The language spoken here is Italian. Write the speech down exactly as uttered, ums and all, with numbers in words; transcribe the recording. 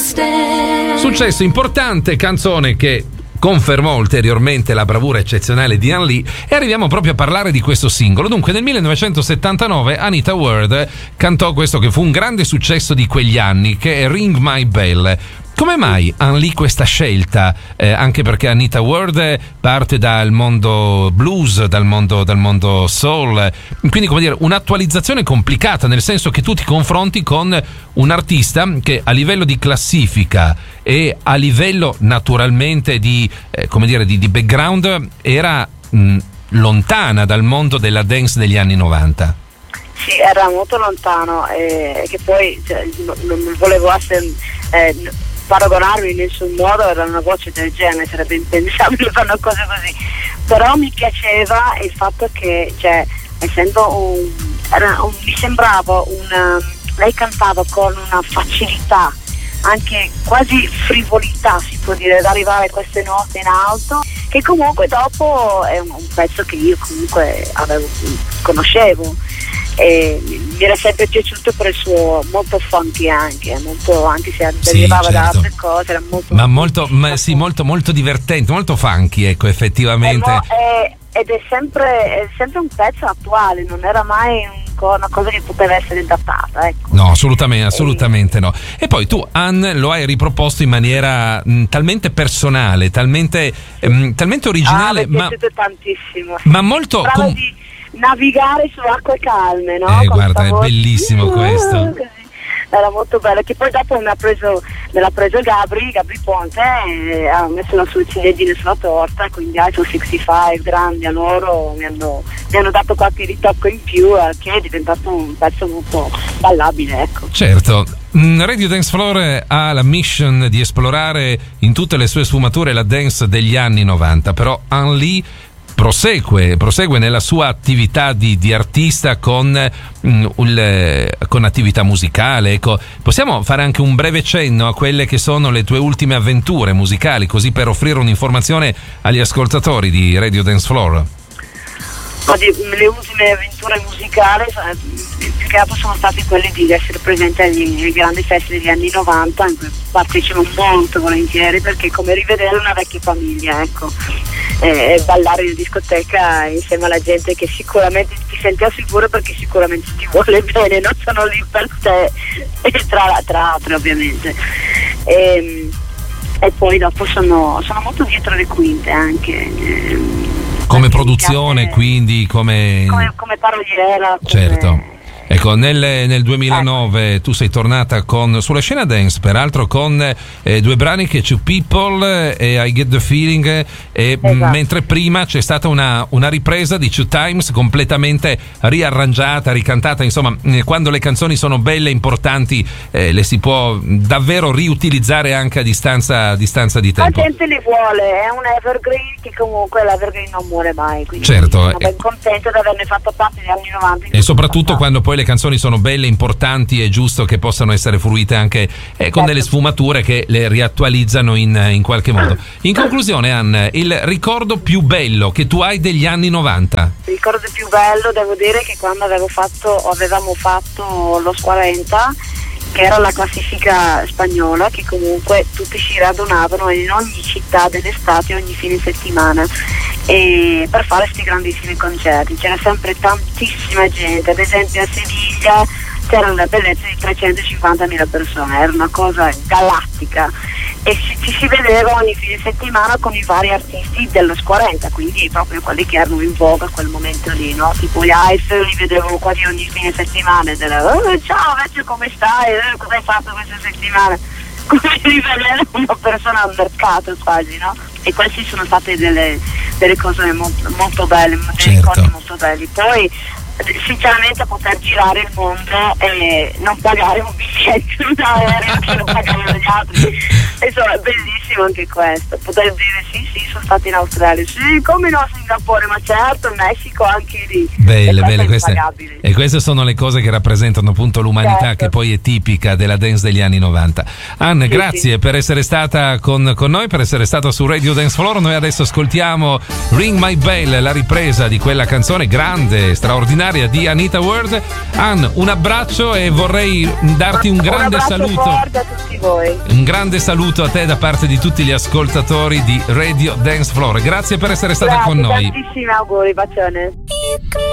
Successo importante, canzone che confermò ulteriormente la bravura eccezionale di Ann Lee, e arriviamo proprio a parlare di questo singolo. Dunque nel millenovecentosettantanove Anita Ward cantò questo che fu un grande successo di quegli anni, che è Ring My Bell. Come mai Ann Lee questa scelta? Eh, anche perché Anita Ward parte dal mondo blues, dal mondo, dal mondo soul, quindi come dire un'attualizzazione complicata, nel senso che tu ti confronti con un artista che a livello di classifica e a livello naturalmente di, eh, come dire, di, di background era mh, lontana dal mondo della dance degli anni novanta. Sì, era molto lontano, e che poi cioè, non, non volevo essere... Eh, paragonarmi in nessun modo, era una voce del genere, sarebbe impensabile fare una cosa così, però mi piaceva il fatto che, cioè, essendo un, era un mi sembrava una, lei cantava con una facilità, anche quasi frivolità si può dire, ad arrivare a queste note in alto, che comunque dopo è un, un pezzo che io comunque avevo, conoscevo, e mi era sempre piaciuto per il suo molto funky, anche molto, anche se derivava sì, certo. da altre cose, era molto ma molto ma sì molto molto divertente, molto funky, ecco, effettivamente è mo- è, ed è sempre è sempre un pezzo attuale, non era mai un, una cosa che poteva essere datata, ecco. No, assolutamente, assolutamente no. E poi tu, Ann, lo hai riproposto in maniera mh, talmente personale, talmente mh, talmente originale, ah, mi è ma tantissimo, sì. ma molto com- di navigare su acque calme, no? Eh, con guarda, è voce. Bellissimo questo. Così. Era molto bello, che poi dopo mi ha preso, me l'ha preso Gabri, Gabri Ponte, e ha messo la sua ciliegina sulla torta, quindi Iso sessantacinque, grandi a loro, mi hanno, mi hanno dato qualche ritocco in più, che è diventato un pezzo molto ballabile, ecco. Certo. Radio Dance Floor ha la mission di esplorare in tutte le sue sfumature la dance degli anni novanta, però Ann Lee prosegue, prosegue nella sua attività di, di artista con, mh, un, con attività musicale. Ecco, possiamo fare anche un breve cenno a quelle che sono le tue ultime avventure musicali, così per offrire un'informazione agli ascoltatori di Radio Dance Floor? Le ultime avventure musicali più che altro sono state quelle di essere presente agli, ai grandi festival degli anni novanta, in cui partecipo molto volentieri, perché è come rivedere una vecchia famiglia, ecco, e, e ballare in discoteca insieme alla gente che sicuramente ti senti al sicuro, perché sicuramente ti vuole bene, non sono lì per te, e tra, tra altre ovviamente. E, e poi dopo sono, sono molto dietro le quinte anche. Come produzione, quindi come... come come paroliera, come... certo. Ecco, nel, nel duemilanove ecco. tu sei tornata con, sulla scena dance, peraltro con eh, due brani che Two People e I Get the Feeling, e esatto. m- mentre prima c'è stata una, una ripresa di Two Times completamente riarrangiata, ricantata, insomma, eh, quando le canzoni sono belle e importanti eh, le si può davvero riutilizzare anche a distanza, a distanza di tempo. La gente li vuole, è un evergreen che comunque l'evergreen non muore mai, quindi certo, sono ben contenta di averne fatto parte negli anni novanta. E soprattutto quando poi le canzoni sono belle, importanti, è giusto che possano essere fruite anche eh, con delle sfumature che le riattualizzano in, in qualche modo. In conclusione, Ann, il ricordo più bello che tu hai degli anni novanta? Il ricordo più bello, devo dire, che quando avevo fatto, avevamo fatto lo quaranta, che era la classifica spagnola, che comunque tutti si radunavano in ogni città dell'estate, ogni fine settimana, e per fare questi grandissimi concerti. C'era sempre tantissima gente, ad esempio a Siviglia c'era una bellezza di trecentocinquantamila persone, era una cosa galattica, e ci, ci si vedeva ogni fine settimana con i vari artisti dello quaranta, quindi proprio quelli che erano in voga a quel momento lì, no? Tipo gli Ice li vedevo quasi ogni fine settimana, della, oh, ciao vecchio, come stai? Eh, cosa hai fatto questa settimana? Come di vedere una persona al mercato quasi, no? E queste sono state delle, delle cose molto, molto belle, dei certo. ricordi molto belli. Poi sinceramente poter girare il mondo e non pagare un biglietto da aereo che non pagano gli altri, insomma è bellissimo anche questo, poter dire sì sì sono stato in Australia, sì come no, Giappone, ma certo, in Messico anche lì. Belle, belle queste. E queste sono le cose che rappresentano appunto l'umanità, certo, che poi è tipica della dance degli anni novanta. Anne, sì, grazie sì. per essere stata con, con noi, per essere stata su Radio Dance Floor. Noi adesso ascoltiamo Ring My Bell, la ripresa di quella canzone grande, straordinaria di Anita Ward. Anne, un abbraccio e vorrei darti un grande un saluto. Forte a tutti voi. Un grande saluto a te da parte di tutti gli ascoltatori di Radio Dance Floor. Grazie per essere stata Grazie, con noi. Tantissimi auguri, bacione.